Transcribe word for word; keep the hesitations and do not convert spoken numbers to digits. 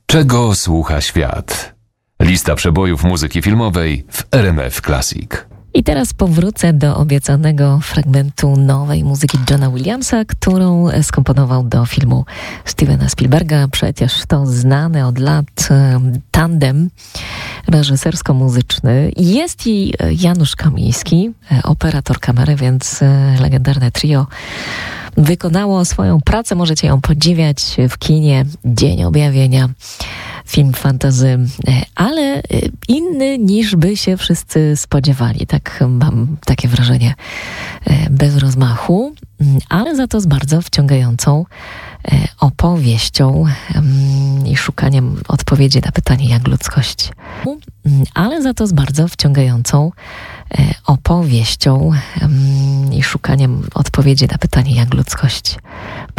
Czego słucha świat? Lista przebojów muzyki filmowej w R M F Classic. I teraz powrócę do obiecanego fragmentu nowej muzyki Johna Williamsa, którą skomponował do filmu Stevena Spielberga. Przecież to znany od lat e, tandem reżysersko-muzyczny. Jest i Janusz Kamiński, e, operator kamery, więc e, legendarne trio wykonało swoją pracę. Możecie ją podziwiać w kinie. Dzień Objawienia. Film fantasy, ale inny niż by się wszyscy spodziewali. Tak mam takie wrażenie, bez rozmachu, ale za to z bardzo wciągającą opowieścią i szukaniem odpowiedzi na pytanie, jak ludzkość. Ale za to z bardzo wciągającą opowieścią i szukaniem odpowiedzi na pytanie, jak ludzkość